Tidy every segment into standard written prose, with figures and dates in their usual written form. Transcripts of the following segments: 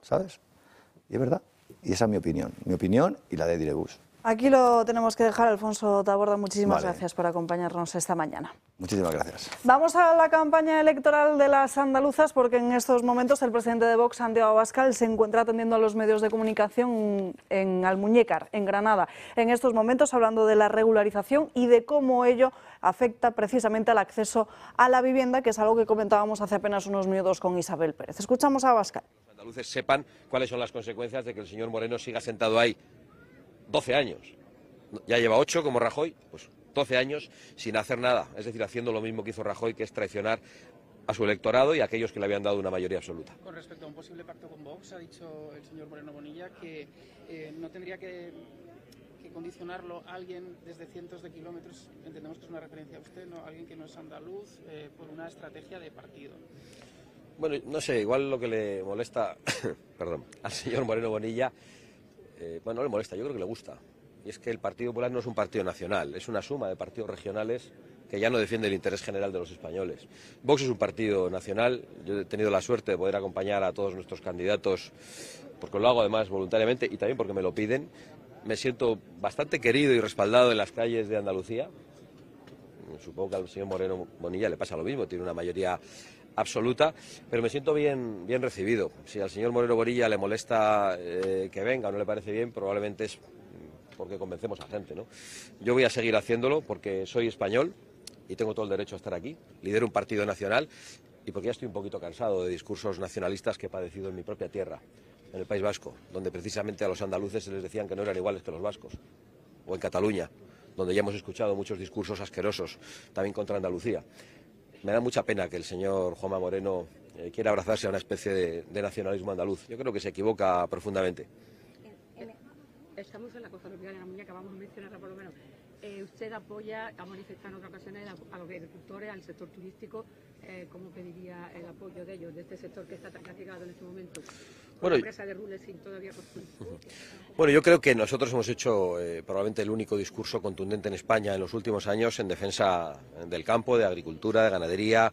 ¿sabes? Y es verdad. Y esa es mi opinión y la de Direbus. Aquí lo tenemos que dejar, Alfonso Taborda. Muchísimas Vale. gracias por acompañarnos esta mañana. Muchísimas gracias. Vamos a la campaña electoral de las andaluzas, porque en estos momentos el presidente de Vox, Santiago Abascal, se encuentra atendiendo a los medios de comunicación en Almuñécar, en Granada. En estos momentos hablando de la regularización y de cómo ello afecta precisamente al acceso a la vivienda, que es algo que comentábamos hace apenas unos minutos con Isabel Pérez. Escuchamos a Abascal. Los andaluces sepan cuáles son las consecuencias de que el señor Moreno siga sentado ahí 12 años. Ya lleva 8 como Rajoy, pues 12 años sin hacer nada. Es decir, haciendo lo mismo que hizo Rajoy, que es traicionar a su electorado y a aquellos que le habían dado una mayoría absoluta. Con respecto a un posible pacto con Vox, ha dicho el señor Moreno Bonilla que no tendría que condicionarlo a alguien desde cientos de kilómetros, entendemos que es una referencia a usted, ¿no? Alguien que no es andaluz, por una estrategia de partido. Bueno, no sé, igual lo que le molesta perdón, al señor Moreno Bonilla, bueno, no le molesta, yo creo que le gusta. Y es que el Partido Popular no es un partido nacional, es una suma de partidos regionales que ya no defiende el interés general de los españoles. Vox es un partido nacional, yo he tenido la suerte de poder acompañar a todos nuestros candidatos, porque lo hago además voluntariamente y también porque me lo piden. Me siento bastante querido y respaldado en las calles de Andalucía. Supongo que al señor Moreno Bonilla le pasa lo mismo, tiene una mayoría absoluta, pero me siento bien recibido. Si al señor Moreno Bonilla le molesta que venga o no le parece bien, probablemente es porque convencemos a gente, ¿no? Yo voy a seguir haciéndolo porque soy español y tengo todo el derecho a estar aquí, lidero un partido nacional y porque ya estoy un poquito cansado de discursos nacionalistas que he padecido en mi propia tierra, en el País Vasco, donde precisamente a los andaluces se les decían que no eran iguales que los vascos, o en Cataluña, donde ya hemos escuchado muchos discursos asquerosos, también contra Andalucía. Me da mucha pena que el señor Juanma Moreno quiera abrazarse a una especie de nacionalismo andaluz. Yo creo que se equivoca profundamente. Estamos en la Costa Tropical, en la muñeca, vamos a mencionarla por lo menos. Usted apoya, ha manifestado en otras ocasiones a los agricultores, al sector turístico. ¿Cómo pediría el apoyo de ellos, de este sector que está tan castigado en este momento? Bueno, la empresa de Rulesin todavía construye. Bueno, yo creo que nosotros hemos hecho probablemente el único discurso contundente en España en los últimos años en defensa del campo, de agricultura, de ganadería,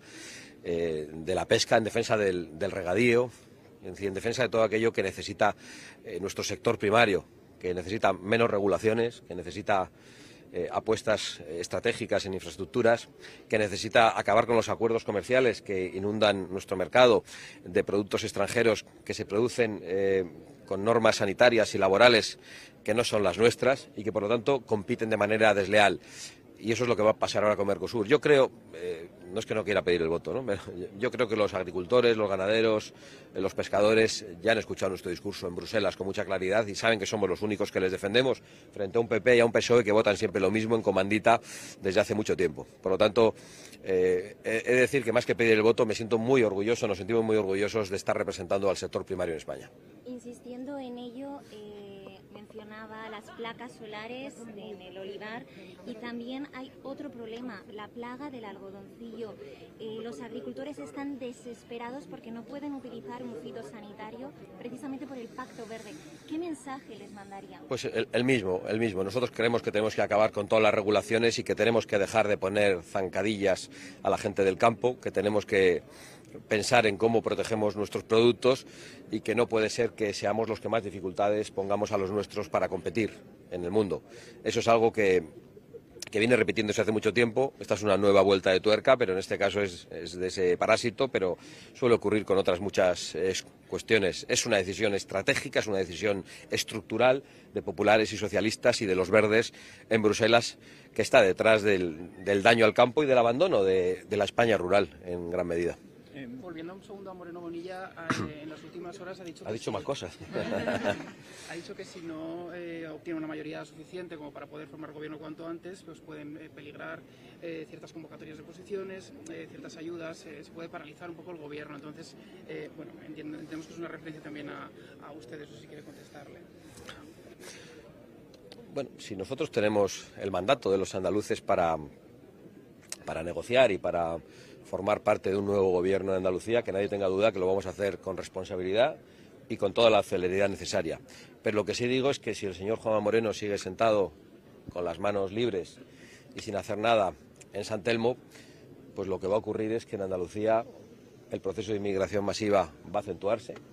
de la pesca, en defensa del regadío, es decir, en defensa de todo aquello que necesita nuestro sector primario, que necesita menos regulaciones, que necesita apuestas estratégicas en infraestructuras, que necesita acabar con los acuerdos comerciales que inundan nuestro mercado de productos extranjeros que se producen con normas sanitarias y laborales que no son las nuestras y que por lo tanto compiten de manera desleal. Y eso es lo que va a pasar ahora con Mercosur. Yo creo, no es que no quiera pedir el voto, ¿no? Yo creo que los agricultores, los ganaderos, los pescadores ya han escuchado nuestro discurso en Bruselas con mucha claridad y saben que somos los únicos que les defendemos frente a un PP y a un PSOE que votan siempre lo mismo en comandita desde hace mucho tiempo. Por lo tanto, he de decir que más que pedir el voto me siento muy orgulloso, nos sentimos muy orgullosos de estar representando al sector primario en España. Insistiendo en ello, mencionaba las placas solares en el olivar y también hay otro problema, la plaga del algodoncillo. Los agricultores están desesperados porque no pueden utilizar un fitosanitario precisamente por el Pacto Verde. ¿Qué mensaje les mandarían? Pues el mismo. Nosotros creemos que tenemos que acabar con todas las regulaciones y que tenemos que dejar de poner zancadillas a la gente del campo, que tenemos que pensar en cómo protegemos nuestros productos y que no puede ser que seamos los que más dificultades pongamos a los nuestros para competir en el mundo. Eso es algo que viene repitiéndose hace mucho tiempo. Esta es una nueva vuelta de tuerca, pero en este caso es de ese parásito, pero suele ocurrir con otras muchas cuestiones. Es una decisión estratégica, es una decisión estructural de populares y socialistas y de los verdes en Bruselas que está detrás del daño al campo y del abandono de la España rural en gran medida. Volviendo un segundo a Moreno Bonilla, en las últimas horas ha dicho que... Ha dicho más cosas. Ha dicho que si no obtiene una mayoría suficiente como para poder formar gobierno cuanto antes, pues pueden peligrar ciertas convocatorias de posiciones, ciertas ayudas, se puede paralizar un poco el gobierno. Entonces, bueno, entendemos que es una referencia también a ustedes, o si quiere contestarle. Bueno, si nosotros tenemos el mandato de los andaluces para negociar y para formar parte de un nuevo gobierno de Andalucía, que nadie tenga duda que lo vamos a hacer con responsabilidad y con toda la celeridad necesaria. Pero lo que sí digo es que si el señor Juanma Moreno sigue sentado con las manos libres y sin hacer nada en San Telmo, pues lo que va a ocurrir es que en Andalucía el proceso de inmigración masiva va a acentuarse.